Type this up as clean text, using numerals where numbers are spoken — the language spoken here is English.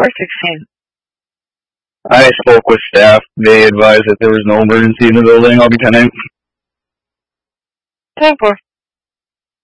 16. I spoke with staff. They advised that there was no emergency in the building. I'll be 10-8. 10-4.